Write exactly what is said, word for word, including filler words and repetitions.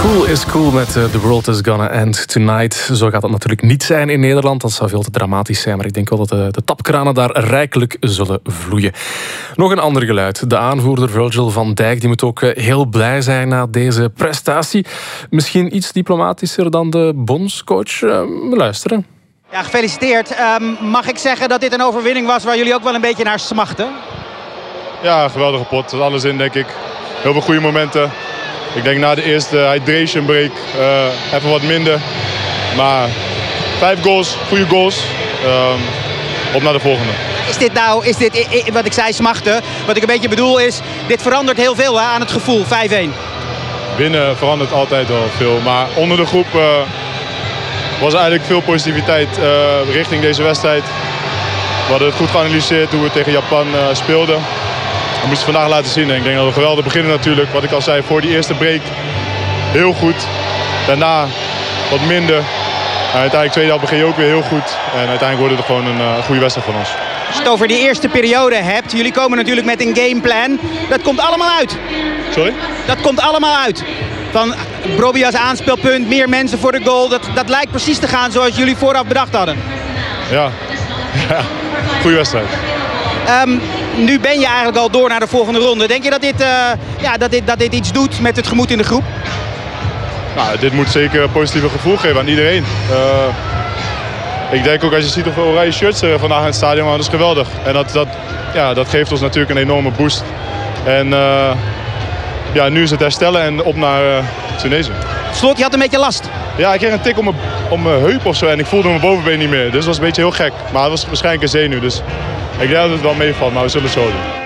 Cool is cool met uh, The World is Gonna End Tonight. Zo gaat het natuurlijk niet zijn in Nederland. Dat zou veel te dramatisch zijn. Maar ik denk wel dat de, de tapkranen daar rijkelijk zullen vloeien. Nog een ander geluid. De aanvoerder Virgil van Dijk die moet ook uh, heel blij zijn na deze prestatie. Misschien iets diplomatischer dan de bondscoach. Uh, luisteren. Ja, gefeliciteerd. Um, mag ik zeggen dat dit een overwinning was waar jullie ook wel een beetje naar smachten? Ja, geweldige pot. Er zat alles in, denk ik. Heel veel goede momenten. Ik denk na de eerste hydration break uh, even wat minder. Maar vijf goals, goede goals. Um, op naar de volgende. Is dit nou, is dit, wat ik zei, smachten? Wat ik een beetje bedoel is, dit verandert heel veel hè, aan het gevoel, vijf-een. Winnen verandert altijd wel veel. Maar onder de groep uh, was er eigenlijk veel positiviteit uh, richting deze wedstrijd. We hadden het goed geanalyseerd hoe we tegen Japan uh, speelden. We moesten vandaag laten zien. En ik denk dat we geweldig beginnen natuurlijk. Wat ik al zei, voor die eerste break heel goed. Daarna wat minder. En uiteindelijk de tweede helft begin je ook weer heel goed. En uiteindelijk wordt het gewoon een uh, goede wedstrijd van ons. Als je het over die eerste periode hebt. Jullie komen natuurlijk met een gameplan. Dat komt allemaal uit. Sorry? Dat komt allemaal uit. Van Brobbey als aanspeelpunt, meer mensen voor de goal. Dat, dat lijkt precies te gaan zoals jullie vooraf bedacht hadden. Ja, ja. Goede wedstrijd. Um, nu ben je eigenlijk al door naar de volgende ronde. Denk je dat dit, uh, ja, dat dit, dat dit iets doet met het gemoed in de groep? Nou, dit moet zeker een positief gevoel geven aan iedereen. Uh, ik denk ook als je ziet hoeveel oranje shirts er vandaag in het stadion waren, dat is geweldig. En dat, dat, ja, dat geeft ons natuurlijk een enorme boost. En uh, ja, nu is het herstellen en op naar uh, Tunesië. Slot, je had een beetje last. Ja, ik kreeg een tik om mijn, om mijn heup of zo en ik voelde mijn bovenbeen niet meer. Dus dat was een beetje heel gek. Maar het was waarschijnlijk een zenuw. Dus ik denk dat het wel meevalt, maar we zullen het zo doen.